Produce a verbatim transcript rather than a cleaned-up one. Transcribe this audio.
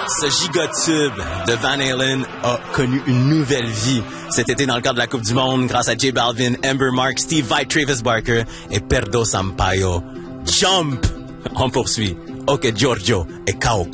Ce gigatube de Van Halen a connu une nouvelle vie cet été dans le cadre de la Coupe du Monde grâce à J Balvin, Amber Mark, Steve Vai, Travis Barker et Perdo Sampaio. Jump! On poursuit. Ok Giorgio et Kao